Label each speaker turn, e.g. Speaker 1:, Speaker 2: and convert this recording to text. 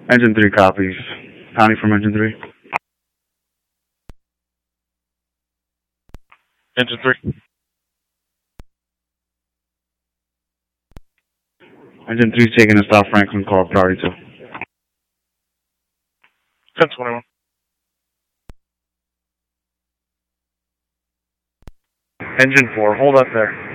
Speaker 1: Engine 3 copies. Connie from Engine 3.
Speaker 2: Engine 3.
Speaker 1: Engine 3 taking a South Franklin call, priority 2.
Speaker 2: 1021.
Speaker 1: Engine 4, hold up there.